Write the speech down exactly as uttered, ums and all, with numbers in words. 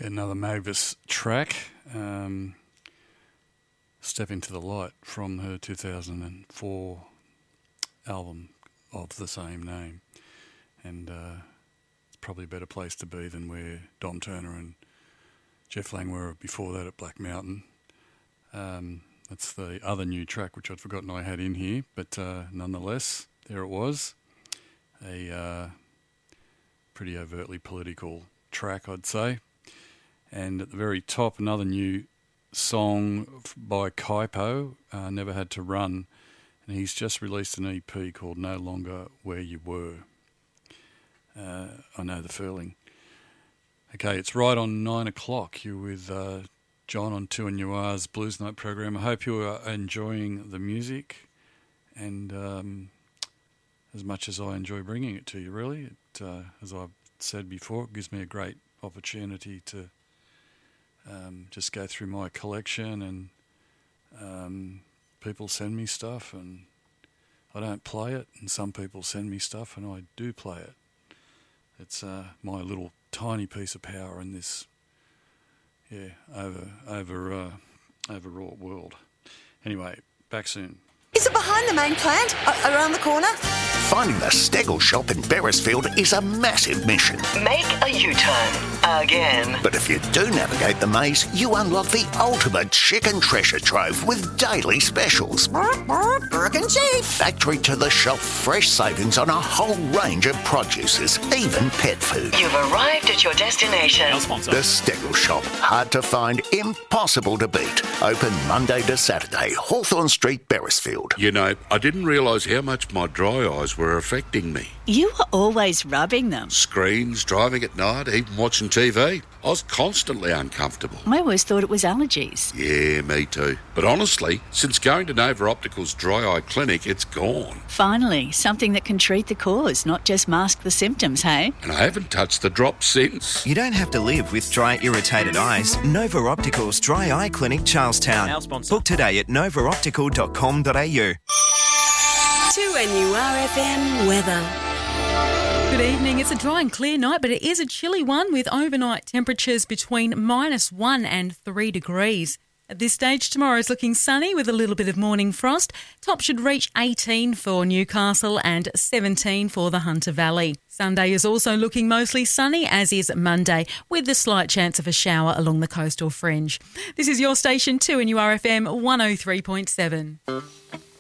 Another Mavis track, um, Step Into the Light, from her two thousand four album of the same name. And uh, it's probably a better place to be than where Dom Turner and Jeff Lang were before that at Black Mountain. Um, that's the other new track, which I'd forgotten I had in here, but uh, nonetheless, there it was. A uh, pretty overtly political track, I'd say. And at the very top, another new song by Kaipo, uh, Never Had to Run. And he's just released an E P called No Longer Where You Were. Uh, I know the feeling. Okay, it's right on nine o'clock. You're with uh, John on two N U R's Blues Night program. I hope you are enjoying the music, and um, as much as I enjoy bringing it to you, really. It, uh, as I've said before, it gives me a great opportunity to Um, just go through my collection, and um, people send me stuff and I don't play it, and some people send me stuff and I do play it. It's uh, my little tiny piece of power in this yeah over over uh, overwrought world. Anyway, back soon. Is it behind the main plant? A- around the corner? Finding the Steggle shop in Beresfield is a massive mission. Make a U-turn. Again. But if you do navigate the maze, you unlock the ultimate chicken treasure trove with daily specials. Burke and Chief. Factory to the shelf fresh savings on a whole range of produces, even pet food. You've arrived at your destination. The Steggle shop. Hard to find, impossible to beat. Open Monday to Saturday, Hawthorne Street, Beresfield. You know, I didn't realise how much my dry eyes were affecting me. You were always rubbing them. Screens, driving at night, even watching T V. I was constantly uncomfortable. I always thought it was allergies. Yeah, me too. But honestly, since going to Nova Optical's dry eye clinic, it's gone. Finally, something that can treat the cause, not just mask the symptoms, hey? And I haven't touched the drops since. You don't have to live with dry, irritated eyes. Nova Optical's Dry Eye Clinic, Charlestown. Our sponsor. Book today at nova optical dot com dot a u. two N U R F M weather. Good evening. It's a dry and clear night, but it is a chilly one with overnight temperatures between minus one and three degrees. At this stage, tomorrow is looking sunny with a little bit of morning frost. Top should reach eighteen for Newcastle and seventeen for the Hunter Valley. Sunday is also looking mostly sunny, as is Monday, with a slight chance of a shower along the coastal fringe. This is your station, two N U R F M one oh three point seven.